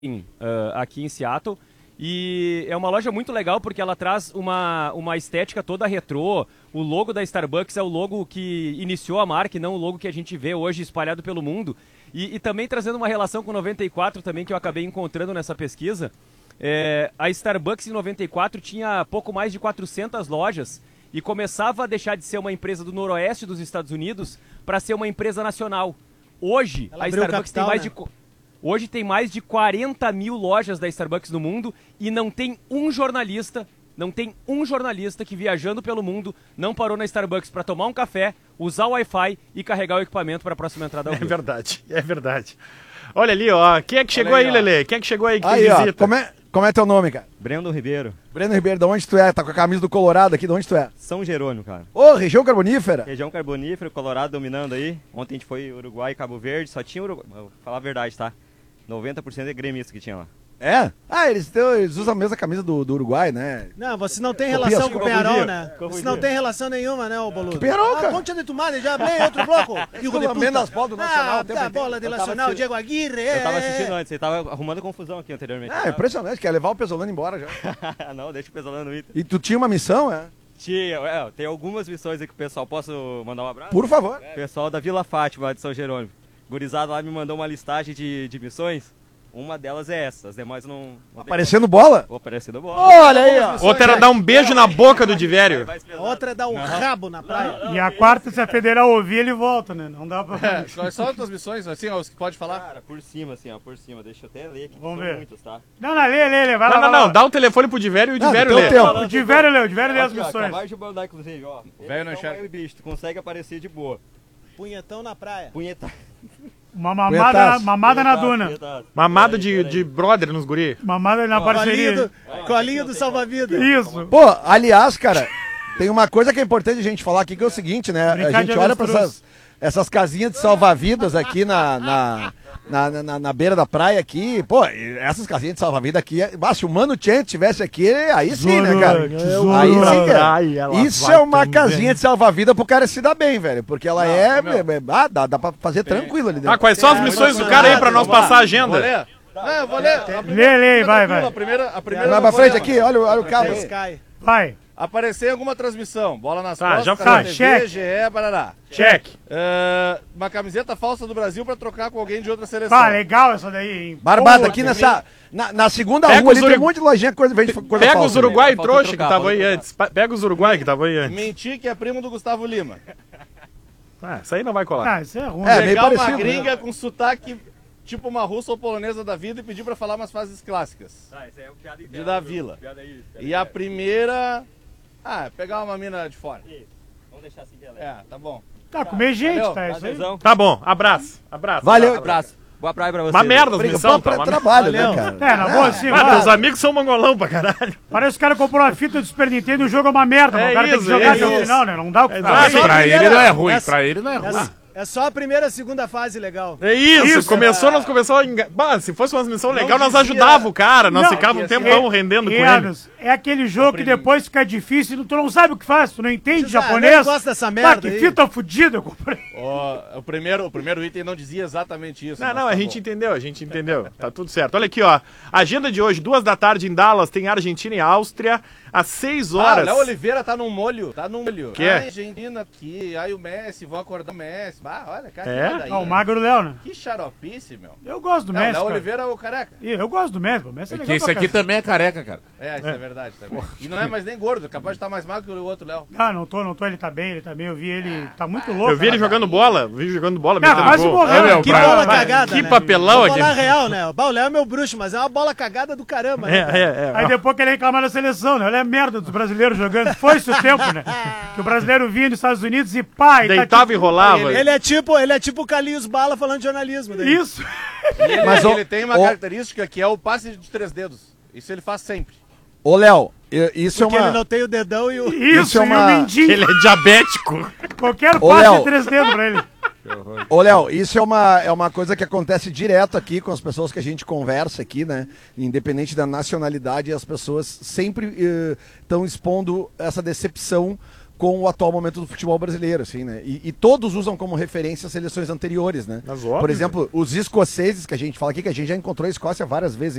aqui em Seattle. E é uma loja muito legal porque ela traz uma estética toda retrô. O logo da Starbucks é o logo que iniciou a marca e não o logo que a gente vê hoje espalhado pelo mundo. E também trazendo uma relação com 94 também que eu acabei encontrando nessa pesquisa. A Starbucks em 94 tinha pouco mais de 400 lojas e começava a deixar de ser uma empresa do noroeste dos Estados Unidos para ser uma empresa nacional. Hoje, a Starbucks tem mais de... Hoje tem mais de 40 mil lojas da Starbucks no mundo e não tem um jornalista que viajando pelo mundo não parou na Starbucks para tomar um café, usar o Wi-Fi e carregar o equipamento para a próxima entrada ao Rio. É verdade. Olha ali, ó. Quem é que chegou aí, Lelê? Quem é que chegou aí que tem visita? Como é teu nome, cara? Breno Ribeiro. Breno Ribeiro, de onde tu é? Tá com a camisa do Colorado aqui, de onde tu é? São Jerônimo, cara. Ô, região carbonífera. Região carbonífera, Colorado dominando aí. Ontem a gente foi Uruguai e Cabo Verde, só tinha Uruguai. Vou falar a verdade, tá? 90% é gremista que tinha lá. É? Ah, eles usam a mesma camisa do Uruguai, né? Não, você não tem relação com o Penharol, né? Você não tem relação nenhuma, né, ô boludo? Penharol, cara? Conte de tomada, já bem, outro bloco. Hijo de puta. As bolas do Nacional. Tá, bola de Nacional, Diego Aguirre. Eu tava assistindo antes, ele tava arrumando confusão aqui anteriormente. Impressionante, quer levar o Pesolano embora já. Não, deixa o Pesolano no Inter. E tu tinha uma missão, é? Tinha, tem algumas missões aí que o pessoal, posso mandar um abraço? Por favor. O pessoal da Vila Fátima, de São Jerônimo. Gurizada lá me mandou uma listagem de missões. Uma delas é essa, as demais não... Aparecendo bola? Aparecendo bola. Olha aí, ó. Outra era dar um beijo na boca do Divério. Outra é dar um rabo na praia. E a quarta, se a Federal ouvir, ele volta, né? Não dá pra... Quais são as tuas missões, assim, os que pode falar? Cara, por cima, assim, ó, por cima. Deixa eu até ler aqui. Vamos ver. Muitos, tá? Não, lê, vai lá. Não, dá o telefone pro Divério e o Divério lê. O Divério lê as missões. Acabaram de mandar, inclusive, ó. Velho não enxerga. Bicho, tu consegue aparecer de boa. Punhetão na praia. Punheta. Uma mamada na duna. Mamada de brother nos guri. Mamada na parceria. Colinho do salva-vida. Isso. Pô, aliás, cara, tem uma coisa que é importante a gente falar aqui, que é o seguinte, né? A gente olha pra essas casinhas de salva-vidas aqui na beira da praia aqui, pô, essas casinhas de salva-vida aqui, se o Mano Chen tivesse aqui, aí sim, né, cara? Aí sim, cara. Isso é uma casinha de salva-vida pro cara se dar bem, velho, porque ela dá pra fazer tranquilo ali dentro. Quais são as missões do cara aí pra nós passar a agenda? Eu vou ler. Lê, vai. A primeira vai pra frente aqui, olha o cabo aí. Vai. Aparecer em alguma transmissão, bola nas Tá, costas, já TV, check. GE, barará. Check. Uma camiseta falsa do Brasil pra trocar com alguém de outra seleção. Tá, legal essa daí, hein? Barbada, aqui na segunda rua ali tem um monte de lojinha, coisa Pega os Uruguai Falta trouxa que trocar, tava aí antes. Pega os Uruguai que tava aí antes. Mentir que é primo do Gustavo Lima. Isso aí não vai colar. Isso é ruim. meio Pegar uma parecido, gringa com sotaque tipo uma russa ou polonesa da vida e pedir pra falar umas frases clássicas. Esse aí é o piada De da vila. E a primeira... pegar uma mina de fora. Isso. Vamos deixar assim que ela é. Tá bom. Tá, comer gente, Valeu, tá isso aí. Tá bom, abraço. Valeu. Abraço. Boa praia pra você. Uma merda as missões, trabalho, né, cara? Na boa, sim. Meus amigos são mongolão pra caralho. Parece que o cara comprou uma fita do Super Nintendo e o jogo é uma merda, mas o cara tem que jogar até o final, né? Não dá o que fazer. Pra ele não é ruim, pra ele não é ruim. É só a primeira e a segunda fase legal. É isso, nós começamos se fosse uma missão legal, nós ajudava o cara, nós ficávamos um tempão rendendo com ele. É aquele jogo que depois fica difícil, tu não sabe o que faz, tu não entende japonês. Eu gosto dessa merda que fita fodida eu comprei. O primeiro item não dizia exatamente isso. Não, a gente entendeu. Tá tudo certo. Olha aqui, ó. Agenda de hoje, 2 da tarde em Dallas, tem Argentina e Áustria. Às 6 horas. Léo Oliveira tá num molho. Que é? Argentina aqui, aí o Messi, vão acordar o Messi. Olha, cara. O magro Léo, né? Que xaropice, meu. Eu gosto do Messi. Léo Oliveira é o careca. Eu gosto do Messi, o Messi é legal. Esse aqui também é careca, cara. Isso é verdade também. E não é mais nem gordo, capaz de estar mais magro que o outro Léo. Não tô, ele tá bem, eu vi ele, tá muito louco. Eu vi ele jogando bola, metendo quase gol. morreu. Que bola cagada, que né? papelão aqui. Bola real, né? O Léo é meu bruxo, mas é uma bola cagada do caramba, né? Aí depois que ele reclamar da seleção, né? Olha a merda dos brasileiros jogando. Foi-se o tempo, né? Que o brasileiro vinha dos Estados Unidos e pá... Deitava e rolava. Ele é tipo o Carlinhos Bala falando de jornalismo. Daí. Isso. Mas ele tem uma característica que é o passe de 3 dedos. Isso ele faz sempre. Ô, Léo, isso Porque ele não tem o dedão e o... Isso é uma... Ele é diabético. Qualquer passe de 3 dedos pra ele. Ô, Léo, isso é uma coisa que acontece direto aqui com as pessoas que a gente conversa aqui, né? Independente da nacionalidade, as pessoas sempre estão expondo essa decepção com o atual momento do futebol brasileiro, assim, né? E todos usam como referência as seleções anteriores, né? Mas óbvio, Por exemplo, os escoceses que a gente fala aqui, que a gente já encontrou a Escócia várias vezes,